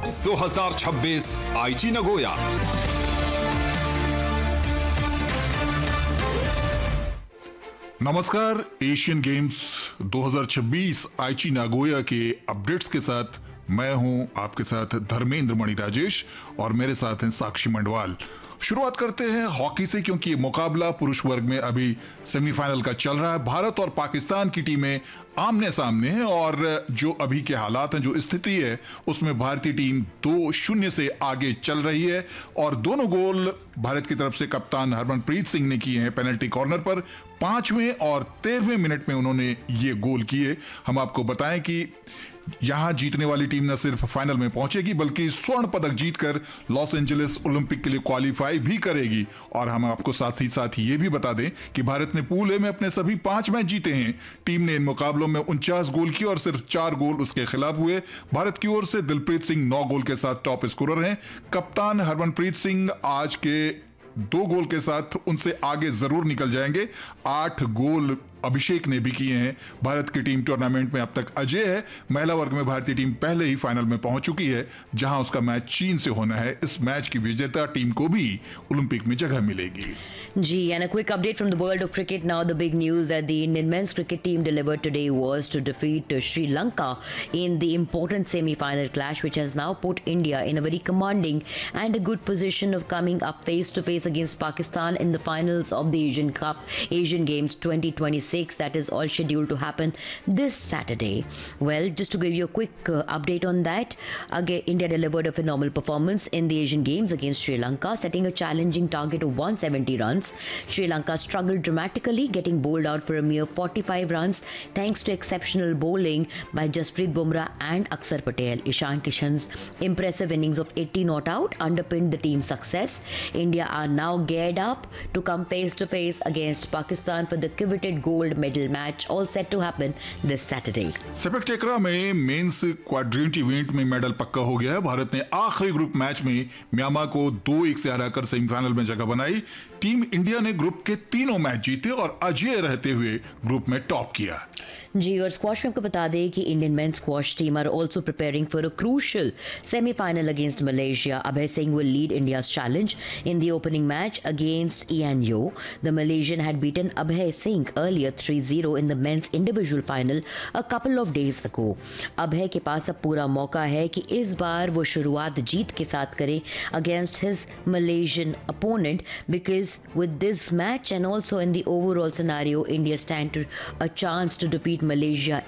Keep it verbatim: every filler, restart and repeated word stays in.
दो हज़ार छब्बीस आईची नगोया। नमस्कार, एशियन गेम्स दो हज़ार छब्बीस आईची नागोया के अपडेट्स के साथ मैं हूं आपके साथ धर्मेंद्र मणि राजेश और मेरे साथ हैं साक्षी मंडवाल। शुरुआत करते हैं हॉकी से, क्योंकि ये मुकाबला पुरुष वर्ग में अभी सेमीफाइनल का चल रहा है। भारत और पाकिस्तान की टीमें आमने सामने हैं और जो अभी के हालात हैं, जो स्थिति है, उसमें भारतीय टीम दो शून्य से आगे चल रही है और दोनों गोल भारत की तरफ से कप्तान हरमनप्रीत सिंह ने किए हैं पेनल्टी कॉर्नर पर। पांचवें और तेरहवें मिनट में उन्होंने ये गोल किए। हम आपको बताएं कि यहां जीतने वाली टीम न सिर्फ फाइनल में पहुंचेगी बल्कि स्वर्ण पदक जीतकर लॉस एंजलिस ओलंपिक के लिए क्वालिफाई भी करेगी। और हम आपको साथ ही साथ ये भी बता दें कि भारत ने पूल ए में अपने सभी पांच मैच जीते हैं। टीम ने इन मुकाबलों में उनचास गोल किए और सिर्फ चार गोल उसके खिलाफ हुए। भारत की ओर से दिलप्रीत सिंह नौ गोल के साथ टॉप स्कोरर हैं। कप्तान हरमनप्रीत सिंह आज के दो गोल के साथ उनसे आगे जरूर निकल जाएंगे। आठ गोल अभिषेक ने भी किए हैं। भारत की टीम टूर्नामेंट में अब तक अजय है। महिला वर्ग में भारतीय टीम पहले ही फाइनल में पहुंच चुकी है, जहां उसका मैच चीन से होना है। इस मैच की विजेता टीम को भी ओलंपिक में जगह मिलेगी। Gee, and a quick update from the world of cricket now. The big news that the Indian men's cricket team delivered today was to defeat uh, Sri Lanka in the important semi-final clash, which has now put India in a very commanding and a good position of coming up face to face against Pakistan in the finals of the Asian Cup, Asian Games twenty twenty-six. That is all scheduled to happen this Saturday. Well, just to give you a quick uh, update on that, again, India delivered a phenomenal performance in the Asian Games against Sri Lanka, setting a challenging target of one hundred seventy runs. Sri Lanka struggled dramatically, getting bowled out for a mere forty-five runs thanks to exceptional bowling by Jasprit Bumrah and Akshar Patel. Ishan Kishan's impressive innings of eighty not out underpinned the team's success. India are now geared up to come face to face against Pakistan for the coveted gold medal match, all set to happen this Saturday. Sepak टकरा में mains quadrant event में medal पक्का हो गया है। भारत ने आखिरी group match में म्यांमार को दो एक से हराकर सेमीफाइनल में जगह बनाई। टीम इंडिया ने ग्रुप के तीनों मैच जीते और अजेय रहते हुए ग्रुप में टॉप किया। जी, और स्क्वॉश में आपको बता दें कि Indian main squash team are also preparing for a crucial semifinal against Malaysia. Abhay Singh will lead India's challenge in the opening match against Ian Yo. The Malaysian had beaten Abhay Singh earlier three zero in the men's individual final a couple of days ago. अभय के पास अब पूरा मौका है कि इस बार वो शुरुआत जीत के साथ करे against his Malaysian opponent, because with this match and also in the overall scenario, India stand to a chance to defeat Malaysia